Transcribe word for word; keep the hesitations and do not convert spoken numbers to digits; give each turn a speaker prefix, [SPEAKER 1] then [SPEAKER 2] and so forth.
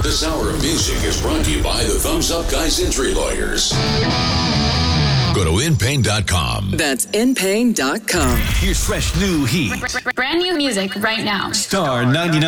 [SPEAKER 1] This hour of music is brought to you by the Thumbs Up Guys Injury Lawyers. Go to in pain dot com.
[SPEAKER 2] That's in pain dot com.
[SPEAKER 3] Here's fresh new heat.
[SPEAKER 4] Brand new music right now.
[SPEAKER 3] Star ninety-nine.